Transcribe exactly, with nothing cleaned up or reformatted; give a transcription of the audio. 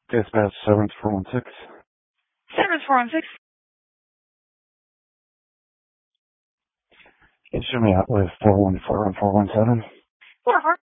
Dispatch seven four one six. seven four one six. It should be out with four one four and four one seven. four four.